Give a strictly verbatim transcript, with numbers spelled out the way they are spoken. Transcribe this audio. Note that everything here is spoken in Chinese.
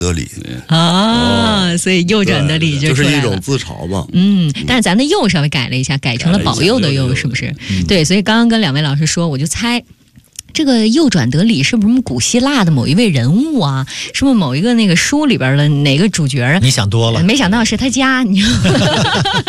得理啊、哦，所以右转得理就出来了， 就是一种自嘲嘛。 嗯，但是咱的右稍微改了一下，改成了保佑的佑，是不是？嗯、对，所以刚刚跟两位老师说，我就猜。这个右转得理是不是古希腊的某一位人物啊？是不是某一个那个书里边的哪个主角？ 你想多了， 没想到是他家，你